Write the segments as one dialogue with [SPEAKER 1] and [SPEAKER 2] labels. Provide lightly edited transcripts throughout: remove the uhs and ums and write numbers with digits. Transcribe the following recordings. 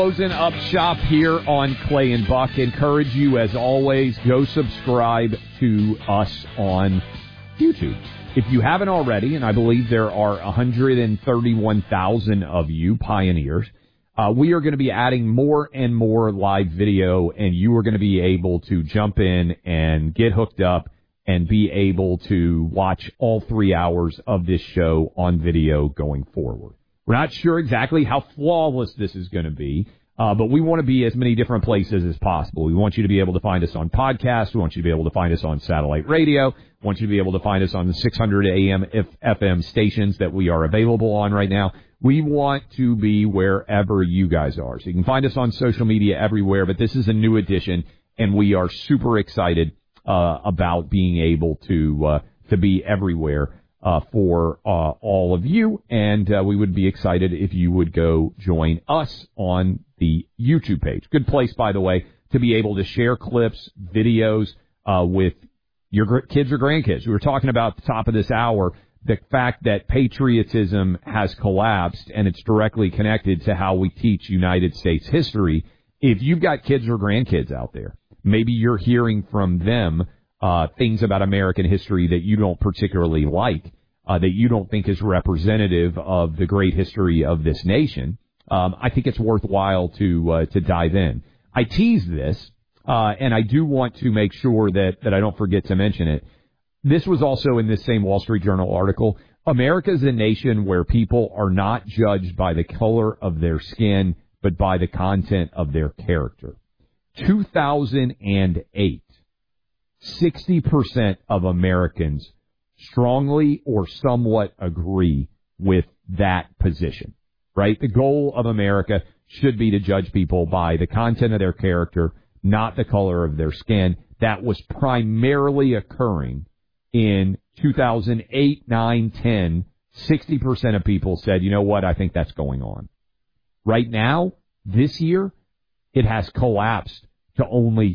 [SPEAKER 1] Closing up shop here on Clay and Buck. Encourage you, as always, go subscribe to us on YouTube. If you haven't already, and I believe there are 131,000 of you pioneers, we are going to be adding more and more live video, and you are going to be able to jump in and get hooked up and be able to watch all 3 hours of this show on video going forward. We're not sure exactly how flawless this is going to be, but we want to be as many different places as possible. We want you to be able to find us on podcasts. We want you to be able to find us on satellite radio. We want you to be able to find us on the 600 AM FM stations that we are available on right now. We want to be wherever you guys are. So you can find us on social media everywhere, but this is a new edition, and we are super excited about being able to be everywhere for all of you, and we would be excited if you would go join us on the YouTube page. Good place, by the way, to be able to share clips, videos with your kids or grandkids. We were talking about at the top of this hour the fact that patriotism has collapsed, and it's directly connected to how we teach United States history. If you've got kids or grandkids out there, maybe you're hearing from them things about American history that you don't particularly like, that you don't think is representative of the great history of this nation. I think it's worthwhile to dive in. I tease this, and I do want to make sure that I don't forget to mention it. This was also in this same Wall Street Journal article. America is a nation where people are not judged by the color of their skin, but by the content of their character. 2008, 60% of Americans strongly or somewhat agree with that position, right? The goal of America should be to judge people by the content of their character, not the color of their skin. That was primarily occurring in 2008, 9, 10. 60% of people said, you know what, I think that's going on. Right now, this year, it has collapsed to only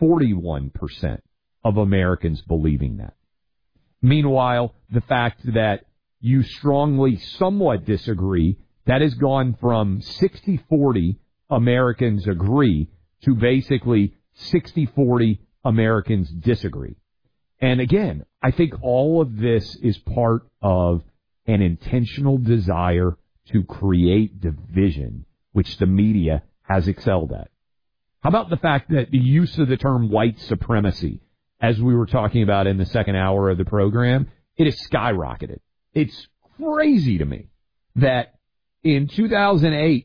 [SPEAKER 1] 41% of Americans believing that. Meanwhile, the fact that you strongly somewhat disagree, that has gone from 60-40 Americans agree to basically 60-40 Americans disagree. And again, I think all of this is part of an intentional desire to create division, which the media has excelled at. How about the fact that the use of the term white supremacy, as we were talking about in the second hour of the program, it has skyrocketed. It's crazy to me that in 2008,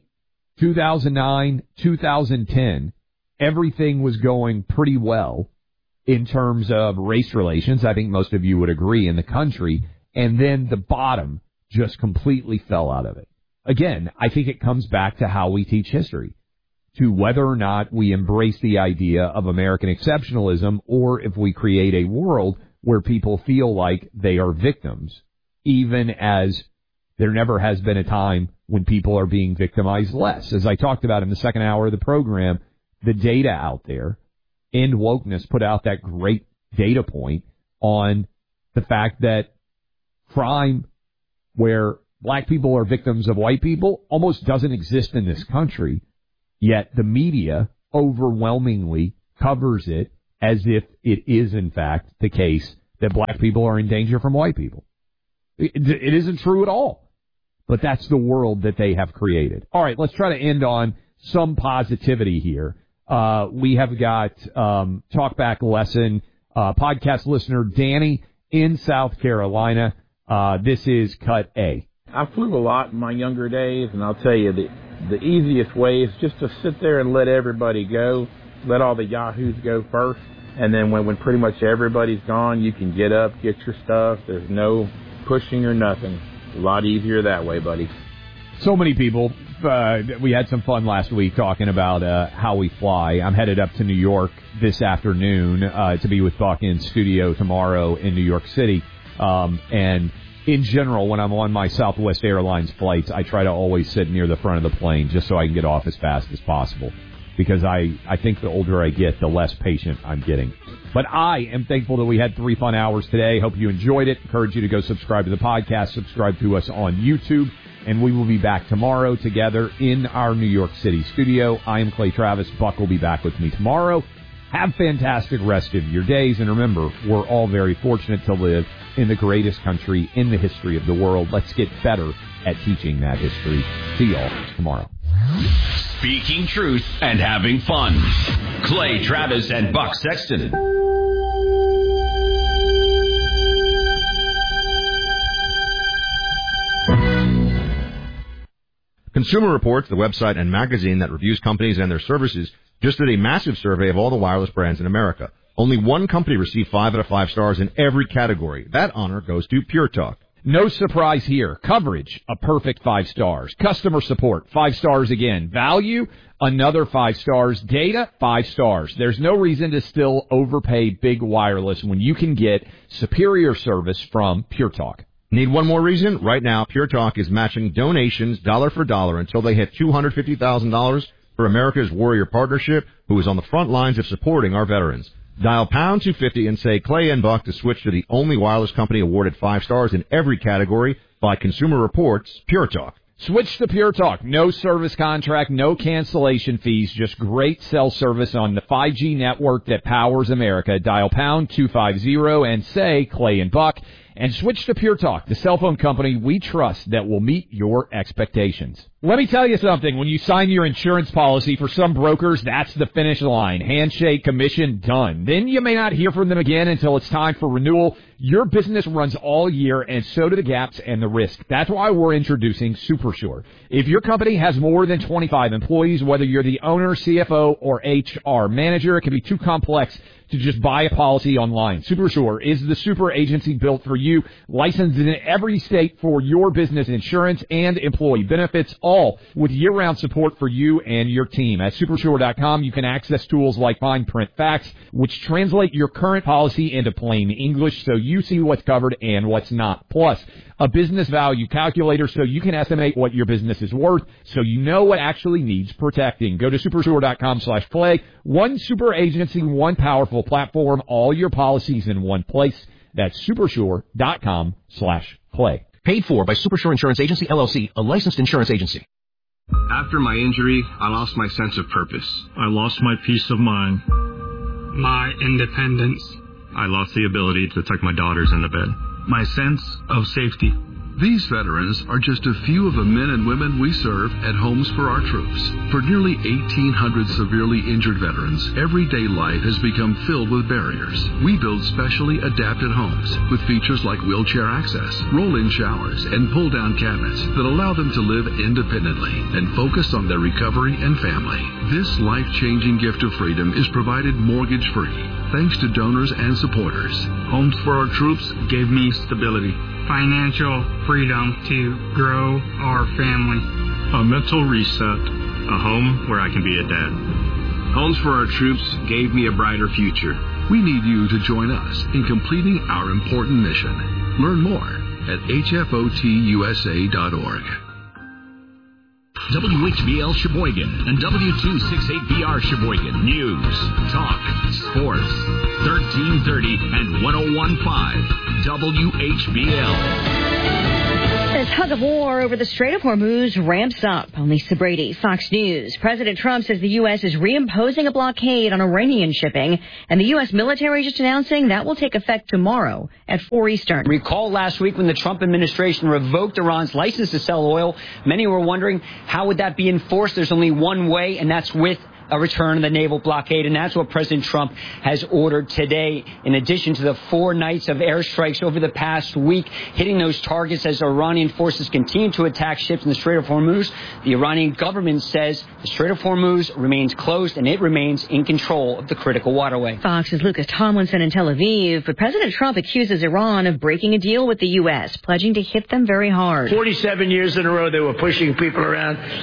[SPEAKER 1] 2009, 2010, everything was going pretty well in terms of race relations. I think most of you would agree in the country. And then the bottom just completely fell out of it. Again, I think it comes back to how we teach history, to whether or not we embrace the idea of American exceptionalism, or if we create a world where people feel like they are victims, even as there never has been a time when people are being victimized less. As I talked about in the second hour of the program, the data out there, End Wokeness put out that great data point on the fact that crime where black people are victims of white people almost doesn't exist in this country. Yet the media overwhelmingly covers it as if it is, in fact, the case that black people are in danger from white people. It isn't true at all. But that's the world that they have created. All right, let's try to end on some positivity here. We have got Talkback Lesson podcast listener Danny in South Carolina. This is Cut A.
[SPEAKER 2] I flew a lot in my younger days, and I'll tell you, the easiest way is just to sit there and let everybody go. Let all the yahoos go first. And then when pretty much everybody's gone, you can get up, get your stuff. There's no pushing or nothing. A lot easier that way, buddy.
[SPEAKER 1] So many people. We had some fun last week talking about how we fly. I'm headed up to New York this afternoon to be with Buck in studio tomorrow in New York City. And in general, when I'm on my Southwest Airlines flights, I try to always sit near the front of the plane just so I can get off as fast as possible. Because I think the older I get, the less patient I'm getting. But I am thankful that we had 3 fun hours today. Hope you enjoyed it. Encourage you to go subscribe to the podcast, subscribe to us on YouTube. and we will be back tomorrow together in our New York City studio. I am Clay Travis. Buck will be back with me tomorrow. Have fantastic rest of your days, and remember, we're all very fortunate to live in the greatest country in the history of the world. Let's get better at teaching that history. See y'all tomorrow.
[SPEAKER 3] Speaking truth and having fun. Clay Travis and Buck Sexton.
[SPEAKER 4] Consumer Reports, the website and magazine that reviews companies and their services, just did a massive survey of all the wireless brands in America. Only one company received 5 out of 5 stars in every category. That honor goes to Pure Talk.
[SPEAKER 1] No surprise here. Coverage, a perfect 5 stars. Customer support, 5 stars again. Value, another 5 stars. Data, 5 stars. There's no reason to still overpay big wireless when you can get superior service from Pure Talk.
[SPEAKER 4] Need one more reason? Right now, Pure Talk is matching donations dollar for dollar until they hit $250,000 for America's Warrior Partnership, who is on the front lines of supporting our veterans. Dial pound 250 and say Clay and Buck to switch to the only wireless company awarded 5 stars in every category by Consumer Reports, Pure Talk.
[SPEAKER 1] Switch to Pure Talk. No service contract, no cancellation fees, just great cell service on the 5G network that powers America. Dial pound 250 and say Clay and Buck. And switch to Pure Talk, the cell phone company we trust that will meet your expectations. Let me tell you something. When you sign your insurance policy, for some brokers, that's the finish line. Handshake, commission, done. Then you may not hear from them again until it's time for renewal. Your business runs all year, and so do the gaps and the risk. That's why we're introducing SuperSure. If your company has more than 25 employees, whether you're the owner, CFO, or HR manager, it can be too complex to just buy a policy online. SuperSure is the super agency built for you, licensed in every state for your business insurance and employee benefits, all with year-round support for you and your team. At SuperSure.com, you can access tools like fine print facts, which translate your current policy into plain English so you see what's covered and what's not. Plus, a business value calculator so you can estimate what your business is worth so you know what actually needs protecting. Go to supersure.com/play. One super agency, one powerful platform, all your policies in one place. That's supersure.com/play.
[SPEAKER 5] Paid for by Supersure Insurance Agency, LLC, a licensed insurance agency.
[SPEAKER 6] After my injury, I lost my sense of purpose.
[SPEAKER 7] I lost my peace of mind.
[SPEAKER 8] My independence.
[SPEAKER 6] I lost the ability to tuck my daughters into bed.
[SPEAKER 7] My sense of safety.
[SPEAKER 9] These veterans are just a few of the men and women we serve at Homes for Our Troops. For nearly 1,800 severely injured veterans, everyday life has become filled with barriers. We build specially adapted homes with features like wheelchair access, roll-in showers, and pull-down cabinets that allow them to live independently and focus on their recovery and family. This life-changing gift of freedom is provided mortgage-free thanks to donors and supporters.
[SPEAKER 7] Homes for Our Troops gave me stability,
[SPEAKER 8] financial freedom to grow our family,
[SPEAKER 7] a mental reset,
[SPEAKER 6] a home where I can be a dad. Homes for Our Troops gave me a brighter future.
[SPEAKER 9] We need you to join us in completing our important mission. Learn more at hfotusa.org.
[SPEAKER 3] WHBL Sheboygan and W268BR Sheboygan. News, talk, sports. 1330 and 101.5 WHBL.
[SPEAKER 10] The tug of war over the Strait of Hormuz ramps up. Lisa Brady, Fox News. President Trump says the U.S. is reimposing a blockade on Iranian shipping, and the U.S. military just announcing that will take effect tomorrow at 4 Eastern.
[SPEAKER 11] Recall last week when the Trump administration revoked Iran's license to sell oil, many were wondering how would that be enforced? There's only one way, and that's with a return of the naval blockade, and that's what President Trump has ordered today, in addition to the 4 nights of airstrikes over the past week, hitting those targets as Iranian forces continue to attack ships in the Strait of Hormuz. The Iranian government says the Strait of Hormuz remains closed, and it remains in control of the critical waterway.
[SPEAKER 10] Fox's Lucas Tomlinson in Tel Aviv, but President Trump accuses Iran of breaking a deal with the U.S., pledging to hit them very hard.
[SPEAKER 12] 47 years in a row they were pushing people around.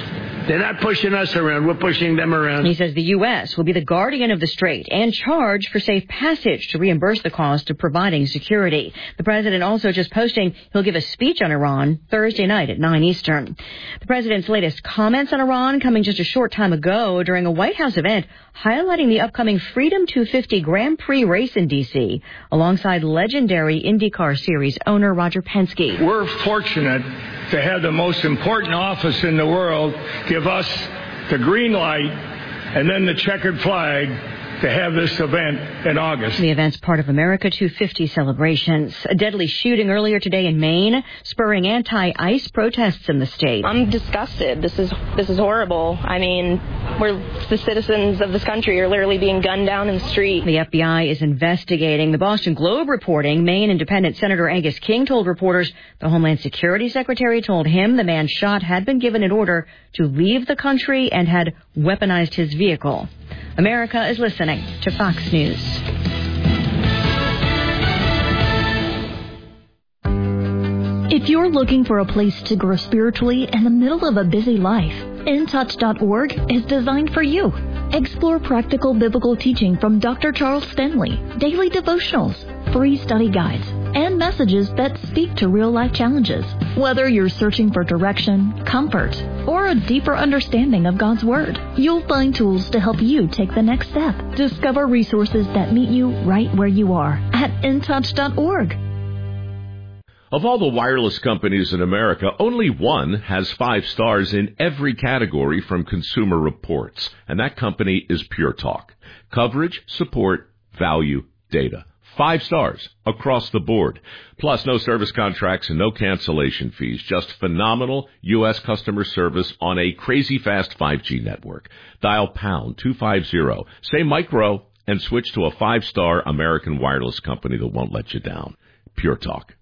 [SPEAKER 12] They're not pushing us around. We're pushing them around.
[SPEAKER 10] He says the U.S. will be the guardian of the strait and charge for safe passage to reimburse the cost of providing security. The president also just posting he'll give a speech on Iran Thursday night at 9 Eastern. The president's latest comments on Iran coming just a short time ago during a White House event highlighting the upcoming Freedom 250 Grand Prix race in D.C. alongside legendary IndyCar Series owner Roger Penske.
[SPEAKER 13] We're fortunate to have the most important office in the world give us the green light and then the checkered flag to have this event in August.
[SPEAKER 10] The event's part of America 250 celebrations. A deadly shooting earlier today in Maine, spurring anti-ICE protests in the state.
[SPEAKER 14] I'm disgusted. This is horrible. I mean, the citizens of this country are literally being gunned down in the street.
[SPEAKER 10] The FBI is investigating. The Boston Globe reporting Maine Independent Senator Angus King told reporters the Homeland Security Secretary told him the man shot had been given an order to leave the country and had weaponized his vehicle. America is listening to Fox News.
[SPEAKER 15] If you're looking for a place to grow spiritually in the middle of a busy life, InTouch.org is designed for you. Explore practical biblical teaching from Dr. Charles Stanley, daily devotionals, free study guides, and messages that speak to real-life challenges. Whether you're searching for direction, comfort, or a deeper understanding of God's Word, you'll find tools to help you take the next step. Discover resources that meet you right where you are at InTouch.org.
[SPEAKER 16] Of all the wireless companies in America, only one has 5 stars in every category from Consumer Reports, and that company is Pure Talk. Coverage, support, value, data. 5 stars across the board. Plus, no service contracts and no cancellation fees. Just phenomenal U.S. customer service on a crazy fast 5G network. Dial pound 250. Say micro and switch to a 5-star American wireless company that won't let you down. Pure Talk.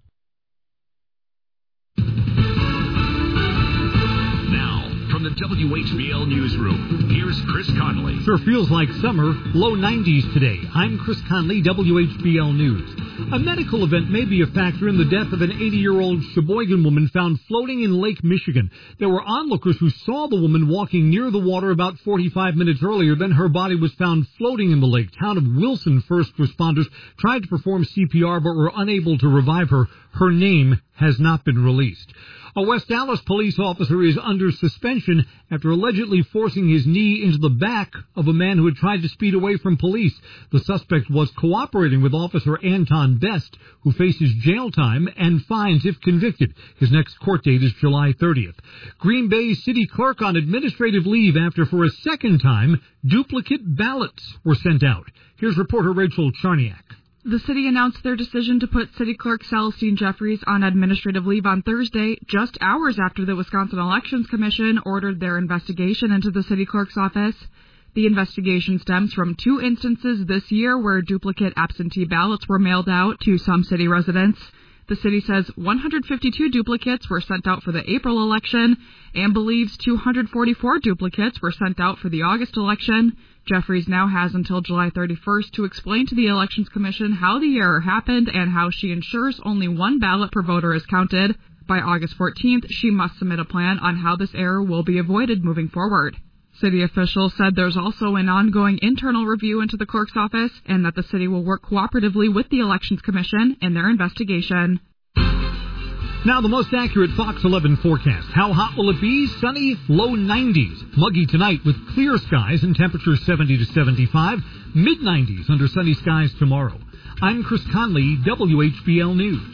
[SPEAKER 3] From the WHBL Newsroom, here's Chris Conley.
[SPEAKER 17] Sure feels like summer, low 90s today. I'm Chris Conley, WHBL News. A medical event may be a factor in the death of an 80-year-old Sheboygan woman found floating in Lake Michigan. There were onlookers who saw the woman walking near the water about 45 minutes earlier. Then her body was found floating in the lake. Town of Wilson first responders tried to perform CPR but were unable to revive her. Her name has not been released. A West Dallas police officer is under suspension after allegedly forcing his knee into the back of a man who had tried to speed away from police. The suspect was cooperating with Officer Anton Best, who faces jail time and fines if convicted. His next court date is July 30th. Green Bay city clerk on administrative leave after, for a second time, duplicate ballots were sent out. Here's reporter Rachel Charniak.
[SPEAKER 18] The city announced their decision to put City Clerk Celestine Jeffries on administrative leave on Thursday, just hours after the Wisconsin Elections Commission ordered their investigation into the city clerk's office. The investigation stems from 2 instances this year where duplicate absentee ballots were mailed out to some city residents. The city says 152 duplicates were sent out for the April election and believes 244 duplicates were sent out for the August election. Jeffries now has until July 31st to explain to the Elections Commission how the error happened and how she ensures only 1 ballot per voter is counted. By August 14th, she must submit a plan on how this error will be avoided moving forward. City officials said there's also an ongoing internal review into the clerk's office and that the city will work cooperatively with the Elections Commission in their investigation.
[SPEAKER 17] Now the most accurate Fox 11 forecast. How hot will it be? Sunny, low 90s. Muggy tonight with clear skies and temperatures 70 to 75. Mid-90s under sunny skies tomorrow. I'm Chris Conley, WHBL News.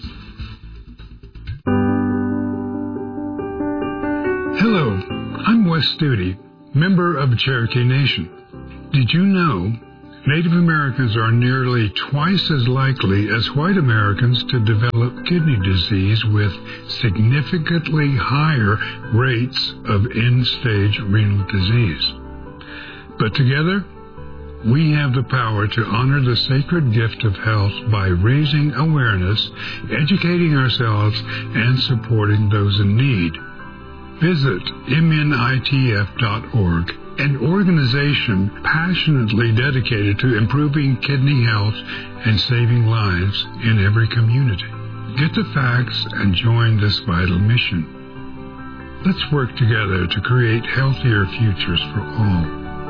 [SPEAKER 19] Hello, I'm Wes Studi, member of Cherokee Nation. Did you know Native Americans are nearly twice as likely as white Americans to develop kidney disease with significantly higher rates of end-stage renal disease? But together, we have the power to honor the sacred gift of health by raising awareness, educating ourselves, and supporting those in need. Visit MNITF.org, an organization passionately dedicated to improving kidney health and saving lives in every community. Get the facts and join this vital mission. Let's work together to create healthier futures for all.